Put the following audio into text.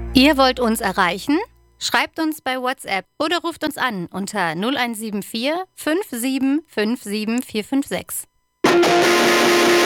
Ihr wollt uns erreichen? Schreibt uns bei WhatsApp oder ruft uns an unter 0174 57 57 456.